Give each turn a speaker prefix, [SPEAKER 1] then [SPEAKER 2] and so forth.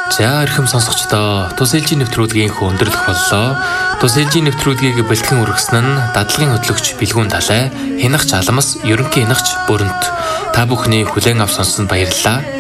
[SPEAKER 1] За эрхэм сонсогчдоо, тус ээлжийн нэвтрүүлгийн өндөрлөх боллоо. Тус ээлжийн нэвтрүүлгийг бэлтгэн үргэсэн нь дадлагын хөтлөгч Билгүүн Далай, Хянагч Алмас, ерөнхий хянагч Бүрэнт. Та бүхний хүлээн авч сонссонд баярлалаа.